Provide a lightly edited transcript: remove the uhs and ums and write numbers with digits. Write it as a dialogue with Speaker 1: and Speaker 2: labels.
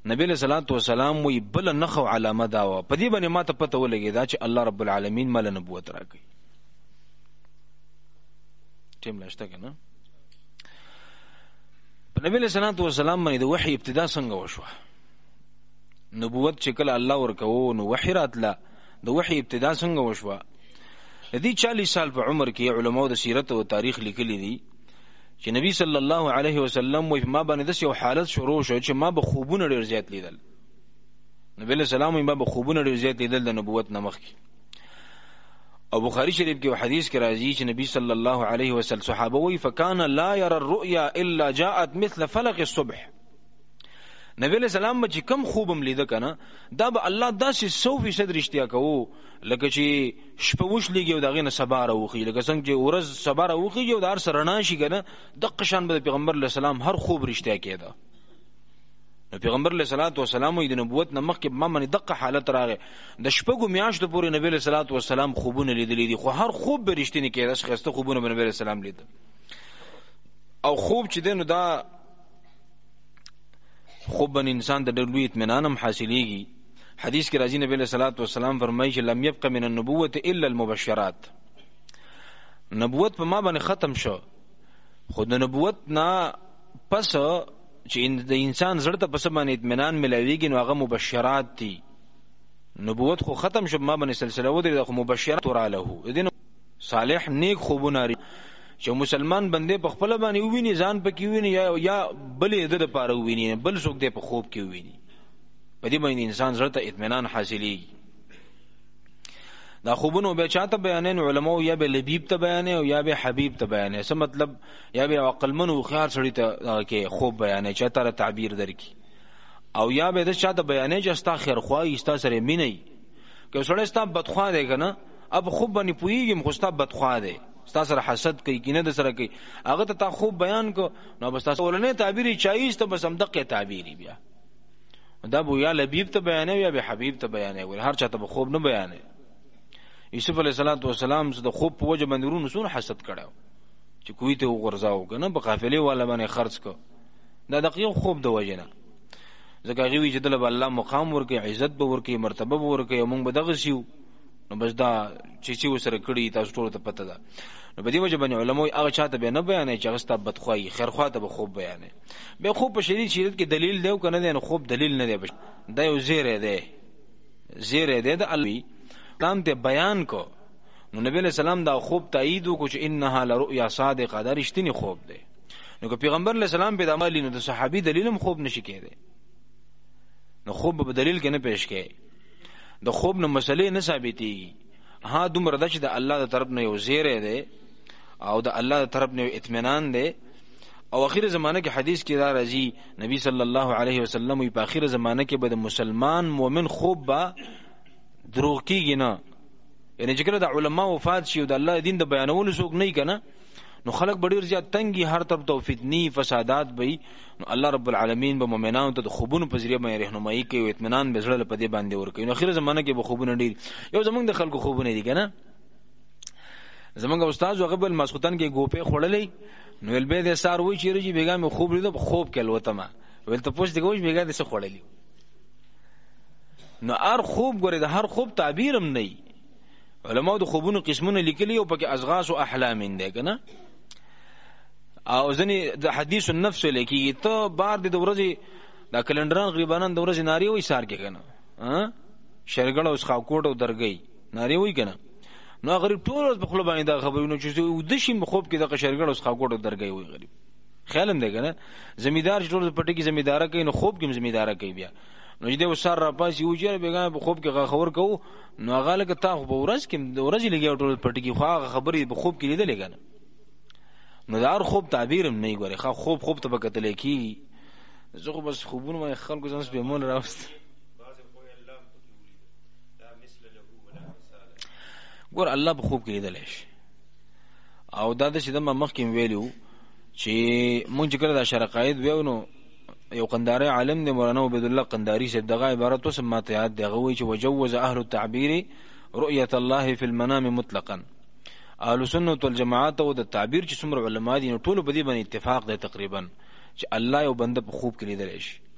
Speaker 1: نبی له صلوات و سلام وی بل نخو علامه دا و په دې باندې ما ته پته ولګی دا چې الله رب العالمین مل نبوت راکړي. ټیم لاشته کنه په نبی له صلوات و سلام باندې د وحی ابتدا څنګه وشوه؟ نبوت چې کله الله ورکوه نو وحی راتله، د وحی ابتدا څنګه وشوه؟ د دې 40 سال په عمر کې علماء د سیرت او تاریخ لیکلي دي چې نبی صلی الله علیه وسلم وی ما باندې د یو حالت شروع شو چې ما به خوبونه ډیر زیات لیدل. نبی له سلام ما به خوبونه ډیر زیات لیدل د نبوت نمخ کې. او بخاری شریف کې حدیث کې راځي چې نبی صلی الله علیه وسلم صحابه وی فکان لا ير الرؤيا الا جاءت مثل فلق الصبح. نبی علیہ السلام چې کم خوبم لیده کنه دا به الله داسې 100% رښتیا کوو لکه چې شپه وشلېږي او دغه نه سبا راوخی، لکه څنګه چې ورځ سبا راوخیږي او د هر سره رڼا شي کنه دغه شان به پیغمبر علیہ السلام هر خوب رښتیا کېده. نو پیغمبر علیہ الصلوۃ والسلام د نبوت نه مخکې ما باندې دغه حالت راغی د شپږو میاشتو پورې نبی علیہ الصلوۃ والسلام خوبونه لیدلې دي، خو هر خوب به رښتینی کېده، خسته خوبونه نبی علیہ السلام لیدل. او خوب چې دینو دا خوب بن انسان د ډېر لوی اطمینان هم حاصلېږي. حدیث کې راځي نبی علیہ الصلوۃ والسلام فرمایي چې لم يبق من النبوة الا المبشرات. نبوت په ما باندې ختم شو، خو د نبوت نه پس چې د انسان زړه ته پس باندې اطمینان ملاويږي نو هغه مبشرات دي. نبوت خو ختم شو، ما باندې سلسله ودرې خو مبشرات وراله دین صالح نیک خوبونه لري چې مسلمان بندې په خپل باندې وویني، ځان پکې وویني یا بلې د لپاره وویني، بل څوک دې په خوب کې وویني. په دې باندې انسان زړه ته اطمینان حاصلېږي. دا خوبونه به چاته بیانین علماء یا به لبیب ته بیانې او یا به حبیب ته بیانې. څه مطلب؟ یا به عقلمن او خيار سړی ته کې خوب بیانې چې تر تعبیر درکې، او یا به د چاته بیانې چې استا خیر خوای استا سره مینې که سړی استا بدخوا دی کنه اب خوب باندې پویږم خو استا بدخوا دی، استا سره حسد کوي کینه د سره کوي، هغه ته تا خوب بیان کو نو بس تاسو ولنه تعبیر چایز ته بس هم دغه تعبیر بیا دا بو یا لبیب ته بیانې یا به حبیب ته بیانې، ول هر چاته خوب نه بیانې. یوسف علیہ السلام د خوب په وجه باندې ورونو سونه حسد کړو چې کوی ته وغورځاو کنه په قافلې والا باندې خرج کو، دا دقیق خوب د وجه نه ځکه غوی چې دله الله مقام ورکي، عزت به ورکي، مرتبه به ورکي، موږ به دغه شیو نو بس دا چې وسره کړی تاسو ټول ته پته ده. نو په دې وجه باندې علماء هغه چاته به نه بیانې چې غستا بدخوای خیرخوا ته به خوب بیانې. به خوب په شریعت کې دلیل دی او کنه دی، نو خوب دلیل نه دی، دا یو زیره دی د الله اسلام ته بیان کو. نو نبی علیہ السلام دا خوب تایید کو چې انها لرؤیا صادقه، دا رښتینی خوب دی. نو که پیغمبر علیہ السلام په عمل نو د صحابي دلیل هم خوب نشي کېده، نو خوب په دلیل کې نه پیش کړي، د خوب نو مسلې نه ثابتېږي. ها دومره د چې د الله د طرف نه یو زیره دی او د الله د طرف نه یو اطمینان دی. او اخر زمانه کې حدیث کې دا راځي نبی صلی الله علیه وسلم په اخر زمانه کې به د مسلمان مؤمن خوب با دروغ کیږي نه، یعنی چې کله د علما وفات شي او د الله دین د بیانولو څوک نه کنه نو خلق ډیر زیات تنګي، هر طرف ته فتنی فسادات به، نو الله رب العالمین به مؤمنانو ته د خوبونو په ذریعہ باندې راهنمایي کوي او اطمینان به زړه په دې باندې ورکوي. نو اخر زمانه کې به خوبونه ډیر یو زمونږ د خلکو خوبونه دي کنه. زمونږ استاد هغه بل مسخوتن کې ګوپې خړلې نو ول به د سار وای چې رجی بیګا مې خوب لیدو خوب کې الوته ما ول ته پوښتنه کوي بیګا د څه خړلې. نو هر خوب ګوره د هر خوب تعبیر هم نه، علماء د خوبونو قسمونه لیکلي او پکې ازغاس او احلام دي کنه. او ځنی د حدیث النفس لیکي ته بار د ورځې د کلندران غریبانان د ورځې ناری وای سار کې کنه، شرګړ اوس خاکوټ او درګي ناری وای کنه. نو غریب ټول په خپل باندې دا خبرونه چې د شي خوب کې د شرګړ اوس خاکوټ او درګي وای غریب خیالم دی کنه. زمیدار ټول پټي کې زمیداره کوي نو خوب کې زمیداره کوي بیا نو دې وسار را پاس یو جره بیګا په خوب کې خبر کو نو هغه لکه تا په ورځ کې د ورځې لګي ټول پټي کې خو خبرې په خوب کې لیدل کنه. نو دار خوب تعبیر هم نه ګوري، خوب ته بکتل کی زه خو بس خوبونه ما خلکو ځنس به مون راوست ګور الله په خوب کې لیدل شي. او دا د شیدم مخکې ویلو چې مونږ کړه د شرقاید ویو نو یو قنداری عالم دی مولانا عبد الله قنداری سے دغه عبارت وسم ماته یاد دی غوي چې وجوز اهل التعبير رؤيه الله في المنام مطلقا. اهل سنت والجماعت او د تعبیر چې څومره علما دي ټول په دې باندې اتفاق دی تقریبا چې الله یو بنده په خوب کې لیدل شي.